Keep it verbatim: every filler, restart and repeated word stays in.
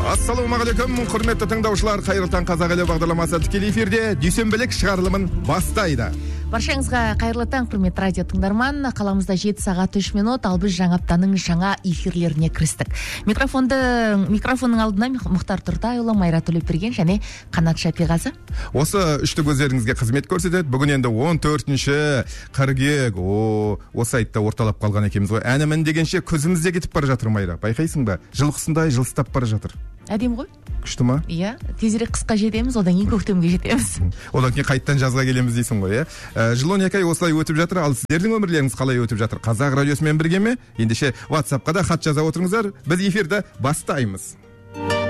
Ассалаумағалейкум, құрметті тыңдаушылар, қайырлы таң қазақ елі бағдарламасы тікелей эфирде дүйсенбілік шығарылымын бастайды. Баршаңызға қайырлы таң, құрметті радио тыңдарман. Қаламызда жеті сағат үш минут, ал біз жаңа аптаның жаңа эфирлеріне кірістік. Микрофонды микрофонның алдына Мұхтар Тұртайұлы, Майра Төлепберген және Қанат Шапиғазы. Осы үшті көздеріңізге қызмет көрсетеді. Бүгін енді он төртінші қыркүйек. О, осы айтта орталап қалған екенбіз ғой. Әнімін дегенше көзімізде кетіп бара жатыр, Майра. Байқайсың ба? Жылқысындай жылыстап бара жатыр. Әдем ғой? Күшті ма? Иә, тезірек қысқа жетеміз, одан кейін көктемге жетеміз. Одан кейін қайттан жазға келеміз дейсің ғой, иә. Жыл он екі ай осылай өтіп жатыр. Ал сіздердің өмірлеріңіз қалай өтіп жатыр? Қазақ радиосымен бірге ме? Ендеше WhatsApp-қа да хат жаза отырыңыздар. Біз эфирді бастаймыз.